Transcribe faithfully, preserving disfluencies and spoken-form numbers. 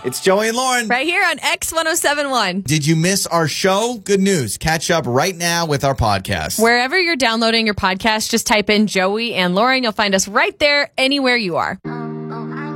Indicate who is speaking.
Speaker 1: It's Joey and Lauren.
Speaker 2: Right here on X one oh seven point one.
Speaker 1: Did you miss our show? Good news. Catch up right now with our podcast.
Speaker 2: Wherever you're downloading your podcast, just type in Joey and Lauren. You'll find us right there anywhere you are.